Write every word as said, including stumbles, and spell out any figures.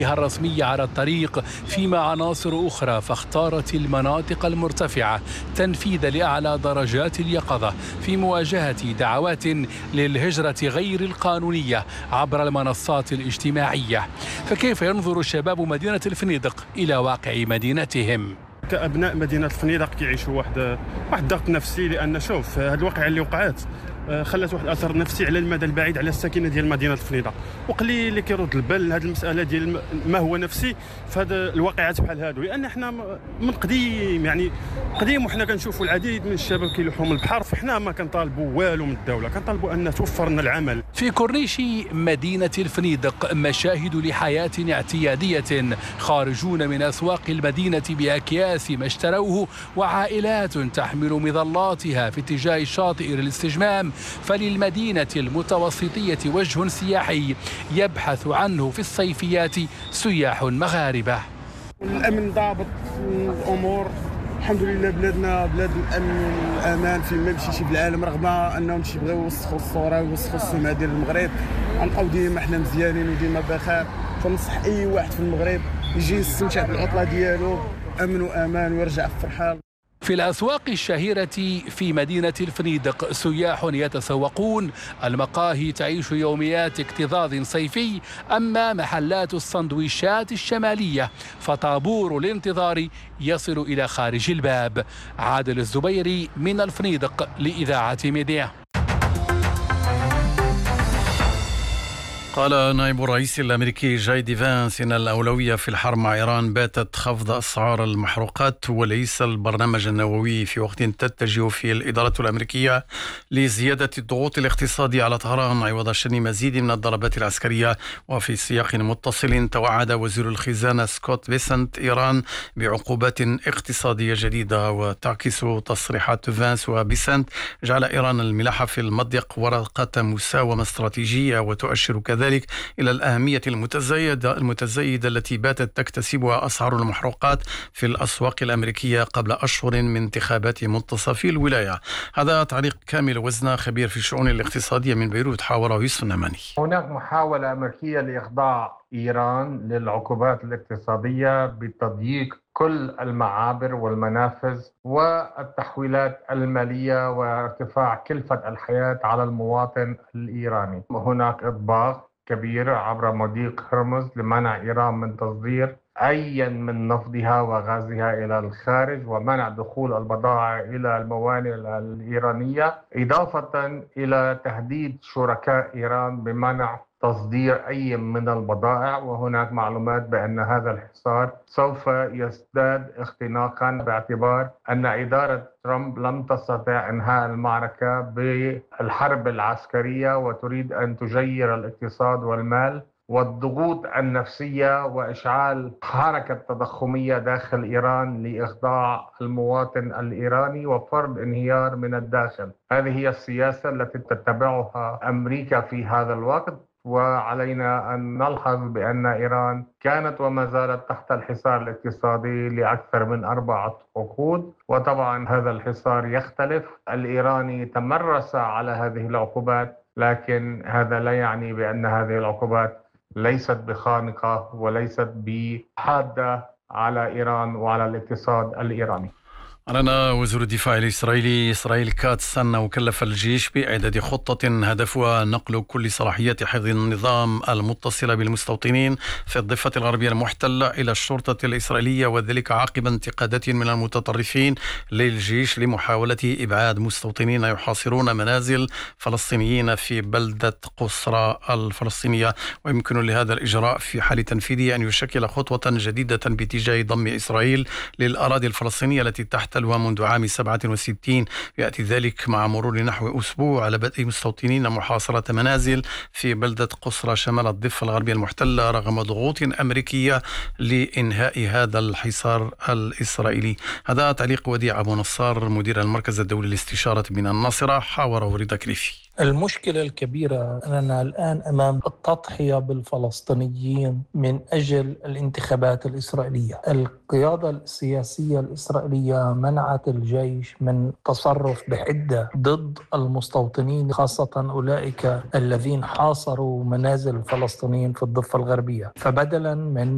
الرسمية على الطريق، فيما عناصر أخرى فاختارت المناطق المرتفعة تنفيذ لأعلى درجات اليقظة في مواجهة دعوات للهجرة غير القانونية عبر المنصات الاجتماعية. فكيف ينظر شباب مدينة الفنيدق إلى واقع مدينتهم؟ كأبناء مدينة الفنيدق كيعيشوا واحد واحد الضغط نفسي، لأن شوف هذه الواقعة اللي وقعت خلات واحد الاثر نفسي على المدى البعيد على الساكنه ديال مدينه الفنيدق، وقليل اللي كيرد البال هذه المساله ديال ما هو نفسي في هذه الواقعات بحال هادو، لان حنا من قديم يعني قديم وحنا كنشوفوا العديد من الشباب كيلوحوا من البحر، فحنا ما كنطالبوا والو من الدوله، كنطالبوا ان توفر لنا العمل. في كورنيش مدينه الفنيدق مشاهد لحياه اعتياديه، خارجون من اسواق المدينه باكياس ما اشتروه، وعائلات تحمل مظلاتها في اتجاه الشاطئ للاستجمام. فللمدينة المتوسطية وجه سياحي يبحث عنه في الصيفيات سياح مغاربة. الأمن ضابط الأمور، الحمد لله بلادنا بلاد الأمن والأمان فين ما مشيتي في العالم، رغم أنهم تيبغيو يوسخوا الصورة ويوسخوا السمعة ديال المغرب، غنبقاو ديما حنا مزيانين وديما بخير. فنصح أي واحد في المغرب يجي يستمتع بالعطلة ديالو أمن وأمان ويرجع فرحان. في الأسواق الشهيرة في مدينة الفنيدق سياح يتسوقون، المقاهي تعيش يوميات اكتظاظ صيفي، أما محلات السندويشات الشمالية فطابور الانتظار يصل إلى خارج الباب. عادل الزبيري من الفنيدق لإذاعة ميديا. قال نائب الرئيس الأمريكي جاي دي فانس إن الأولوية في الحرب مع إيران باتت خفض أسعار المحروقات وليس البرنامج النووي، في وقت تتجه فيه الإدارة الأمريكية لزيادة الضغوط الاقتصادية على طهران عوض شن مزيد من الضربات العسكرية. وفي سياق متصل توعد وزير الخزانة سكوت بيسنت إيران بعقوبات اقتصادية جديدة، وتعكس تصريحات فانس وبيسنت جعل إيران الملاحة في المضيق ورقة مساومة استراتيجية، وتؤشر كذلك ذلك إلى الأهمية المتزايدة المتزايدة التي باتت تكتسبها أسعار المحروقات في الأسواق الأمريكية قبل أشهر من انتخابات منتصف الولاية. هذا تعليق كامل وزنة خبير في الشؤون الاقتصادية من بيروت، حاوره يوسف النعماني. هناك محاولة أمريكية لإخضاع إيران للعقوبات الاقتصادية بتضييق كل المعابر والمنافذ والتحويلات المالية وارتفاع كلفة الحياة على المواطن الإيراني. هناك إطباق كبير عبر مضيق هرمز لمنع إيران من تصدير أي من نفطها وغازها إلى الخارج، ومنع دخول البضائع إلى الموانئ الإيرانية، إضافة إلى تهديد شركاء إيران بمنع تصدير أي من البضائع. وهناك معلومات بأن هذا الحصار سوف يزداد اختناقا باعتبار أن إدارة ترامب لم تستطع إنهاء المعركة بالحرب العسكرية وتريد أن تجير الاقتصاد والمال، والضغوط النفسية وإشعال حركة تضخمية داخل إيران لإخضاع المواطن الإيراني وفرض انهيار من الداخل. هذه هي السياسة التي تتبعها أمريكا في هذا الوقت، وعلينا أن نلحظ بأن إيران كانت وما زالت تحت الحصار الاقتصادي لأكثر من أربعة عقود، وطبعا هذا الحصار يختلف. الإيراني تمرس على هذه العقوبات، لكن هذا لا يعني بأن هذه العقوبات ليست بخانقة وليست بحادة على إيران وعلى الاقتصاد الإيراني. أعلن وزير الدفاع الإسرائيلي إسرائيل كاتس أنه كلف الجيش بإعداد خطة هدفها نقل كل صلاحيات حفظ النظام المتصلة بالمستوطنين في الضفة الغربية المحتلة إلى الشرطة الإسرائيلية، وذلك عقب انتقادات من المتطرفين للجيش لمحاولة إبعاد مستوطنين يحاصرون منازل فلسطينيين في بلدة قصرى الفلسطينية. ويمكن لهذا الإجراء في حال تنفيذه أن يشكل خطوة جديدة باتجاه ضم إسرائيل للأراضي الفلسطينية التي تحت تحتلها منذ عام سبعة وستين. يأتي ذلك مع مرور نحو أسبوع على بدء مستوطنين محاصرة منازل في بلدة قصرى شمال الضفة الغربية المحتلة رغم ضغوط أمريكية لإنهاء هذا الحصار الإسرائيلي. هذا تعليق وديع أبو نصار مدير المركز الدولي للاستشارة من الناصرة، حاوره رضا كريفي. المشكلة الكبيرة أننا الآن أمام التضحية بالفلسطينيين من أجل الانتخابات الإسرائيلية. القيادة السياسية الإسرائيلية منعت الجيش من تصرف بحدة ضد المستوطنين، خاصة أولئك الذين حاصروا منازل الفلسطينيين في الضفة الغربية. فبدلا من